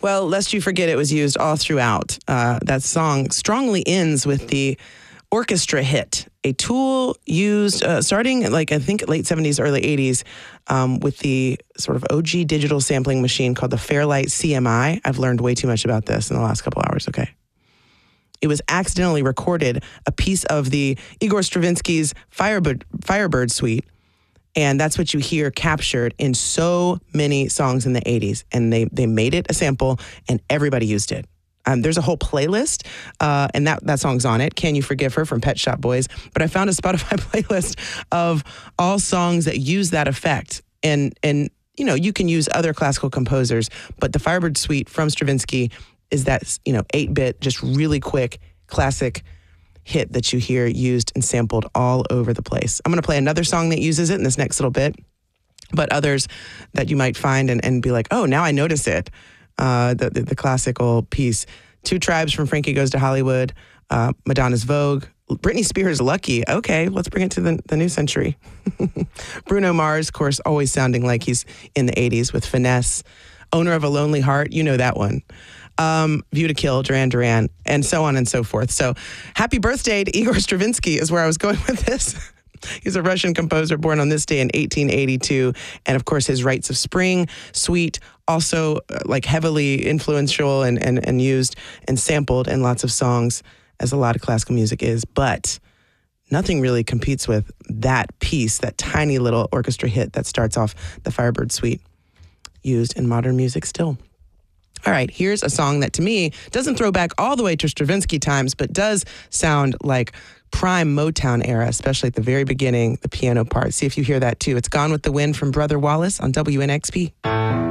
Well, lest you forget, it was used all throughout. That song strongly ends with the orchestra hit, a tool used starting like I think late 70s, early 80s with the sort of OG digital sampling machine called the Fairlight CMI. I've learned way too much about this in the last couple hours, okay? It was accidentally recorded a piece of the Igor Stravinsky's Firebird Suite, and that's what you hear captured in so many songs in the 80s. And they made it a sample, and everybody used it. There's a whole playlist, and that song's on it, Can You Forgive Her from Pet Shop Boys. But I found a Spotify playlist of all songs that use that effect. And you know, you can use other classical composers, but the Firebird Suite from Stravinsky is that, 8-bit, just really quick, classic hit that you hear used and sampled all over the place. I'm going to play another song that uses it in this next little bit, but others that you might find and be like, oh, now I notice it. The classical piece, Two Tribes from Frankie Goes to Hollywood, Madonna's Vogue, Britney Spears' Lucky. Okay, let's bring it to the new century. Bruno Mars, of course, always sounding like he's in the 80s with Finesse, Owner of a Lonely Heart, you know that one. View to Kill, Duran Duran, and so on and so forth. So happy birthday to Igor Stravinsky is where I was going with this. He's a Russian composer born on this day in 1882. And of course, his Rites of Spring suite, also like heavily influential and used and sampled in lots of songs, as a lot of classical music is. But nothing really competes with that piece, that tiny little orchestra hit that starts off the Firebird Suite, used in modern music still. All right, here's a song that to me doesn't throw back all the way to Stravinsky times, but does sound like prime Motown era, especially at the very beginning, the piano part. See if you hear that too. It's Gone with the Wind from Brother Wallace on WNXP.